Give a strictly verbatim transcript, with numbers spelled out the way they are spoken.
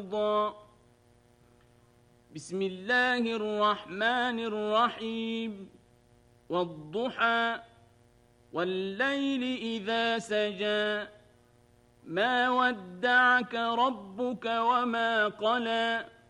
بسم الله الرحمن الرحيم والضحى والليل إذا سجى ما ودعك ربك وما قلى